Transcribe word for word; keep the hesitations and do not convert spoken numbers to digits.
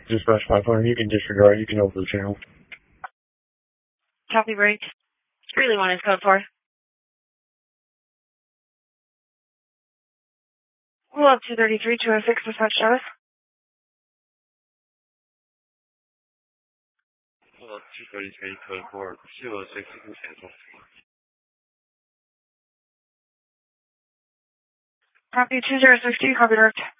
Dispatch five hundred, you can disregard, you can open the channel. Copy break. Greeley one is code four. We'll have two thirty-three, two oh six, dispatch Travis. We'll have two thirty-three, code four, two oh six, you can cancel. Copy two zero six two, copy direct.